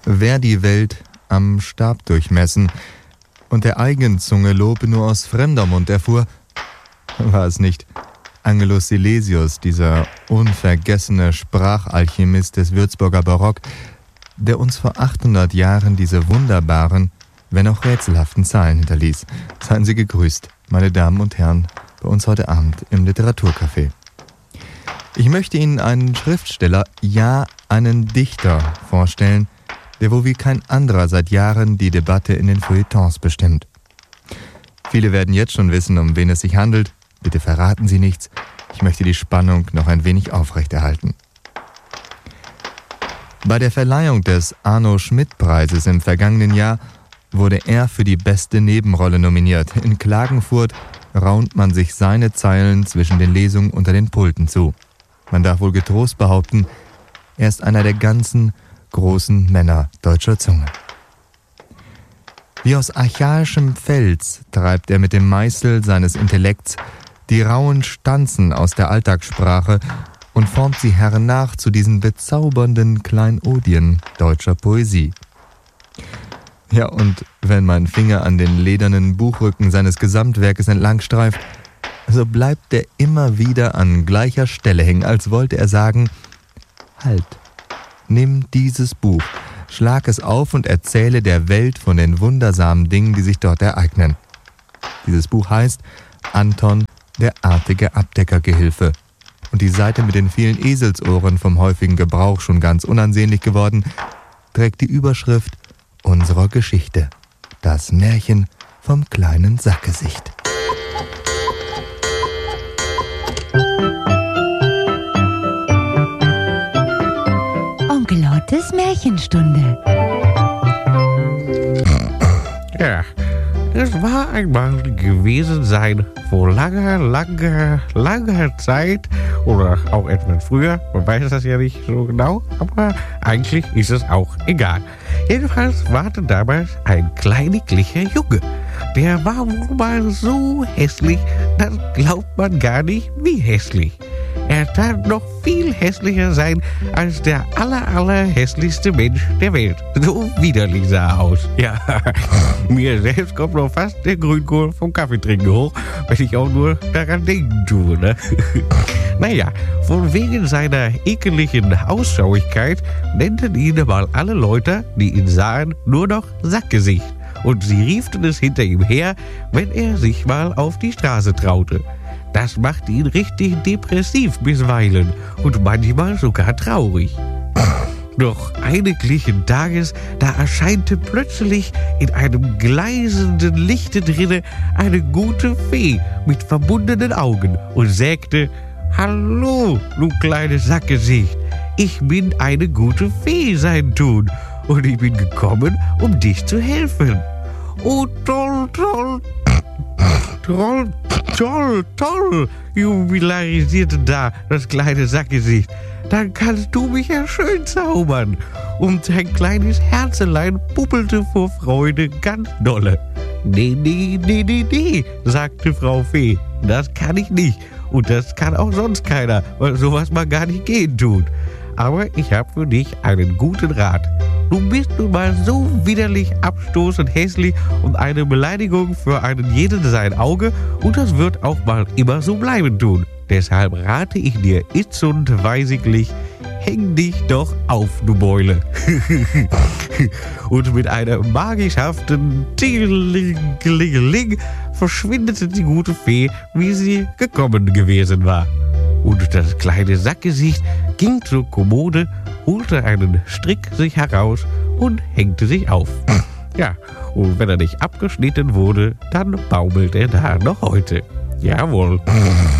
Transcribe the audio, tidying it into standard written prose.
wer die Welt am Stab durchmessen und der eigenen Zunge Lob nur aus fremder Mund erfuhr, war es nicht Angelus Silesius, dieser unvergessene Sprachalchemist des Würzburger Barock, der uns vor 800 Jahren diese wunderbaren, wenn auch rätselhaften Zeilen hinterließ. Seien Sie gegrüßt, meine Damen und Herren, bei uns heute Abend im Literaturcafé. Ich möchte Ihnen einen Schriftsteller, ja einen Dichter vorstellen, der wohl wie kein anderer seit Jahren die Debatte in den Feuilletons bestimmt. Viele werden jetzt schon wissen, um wen es sich handelt. Bitte verraten Sie nichts. Ich möchte die Spannung noch ein wenig aufrechterhalten. Bei der Verleihung des Arno-Schmidt-Preises im vergangenen Jahr wurde er für die beste Nebenrolle nominiert. In Klagenfurt raunt man sich seine Zeilen zwischen den Lesungen unter den Pulten zu. Man darf wohl getrost behaupten, er ist einer der ganzen großen Männer deutscher Zunge. Wie aus archaischem Fels treibt er mit dem Meißel seines Intellekts die rauen Stanzen aus der Alltagssprache und formt sie hernach zu diesen bezaubernden Kleinodien deutscher Poesie. Ja, und wenn mein Finger an den ledernen Buchrücken seines Gesamtwerkes entlang streift, so bleibt er immer wieder an gleicher Stelle hängen, als wollte er sagen: Halt, nimm dieses Buch, schlag es auf und erzähle der Welt von den wundersamen Dingen, die sich dort ereignen. Dieses Buch heißt Anton, der artige Abdeckergehilfe. Und die Seite mit den vielen Eselsohren, vom häufigen Gebrauch schon ganz unansehnlich geworden, trägt die Überschrift unserer Geschichte: Das Märchen vom kleinen Sackgesicht. Onkel Ottes Märchenstunde. Ja, es war einmal gewesen sein, vor langer Zeit, oder auch etwas früher, man weiß das ja nicht so genau, aber eigentlich ist es auch egal. Jedenfalls war damals ein kleiniglicher Junge. Der war wohl mal so hässlich, das glaubt man gar nicht, wie hässlich. Er darf noch viel hässlicher sein als der allerhässlichste Mensch der Welt. So widerlich sah er aus. Ja, mir selbst kommt noch fast der Grünkohl vom Kaffeetrinken hoch, wenn ich auch nur daran denken tue, ne? Naja, von wegen seiner ekeligen Ausschauigkeit nannten ihn mal alle Leute, die ihn sahen, nur noch Sackgesicht. Und sie rieften es hinter ihm her, wenn er sich mal auf die Straße traute. Das machte ihn richtig depressiv bisweilen und manchmal sogar traurig. Doch einiglichen Tages, da erscheinte plötzlich in einem gleißenden Lichte drinne eine gute Fee mit verbundenen Augen und sagte: Hallo, du kleines Sackgesicht, ich bin eine gute Fee sein Tun und ich bin gekommen, um dich zu helfen. Oh, toll, toll, toll, toll, toll, jubilarisierte da das kleine Sackgesicht. Dann kannst du mich ja schön zaubern. Und sein kleines Herzelein puppelte vor Freude ganz dolle. Nee, sagte Frau Fee, das kann ich nicht. Und das kann auch sonst keiner, weil sowas mal gar nicht gehen tut. Aber ich habe für dich einen guten Rat. Du bist nun mal so widerlich, abstoßend hässlich und eine Beleidigung für einen jeden sein Auge, und das wird auch mal immer so bleiben tun. Deshalb rate ich dir itzund weisiglich, häng dich doch auf, du Beule. Und mit einer magischhaften Tingelingeling verschwindete die gute Fee, wie sie gekommen gewesen war. Und das kleine Sackgesicht ging zur Kommode, holte einen Strick sich heraus und hängte sich auf. Ja, und wenn er nicht abgeschnitten wurde, dann baumelt er da noch heute. Jawohl.